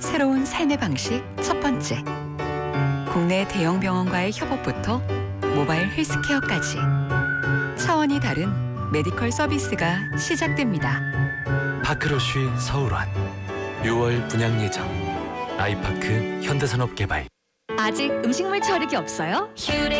새로운 삶의 방식 첫 번째. 국내 대형 병원과의 협업부터 모바일 헬스케어까지 차원이 다른 메디컬 서비스가 시작됩니다. 파크러쉬 서울원 6월 분양 예정. 아이파크 현대산업개발. 아직 음식물 처리기 없어요?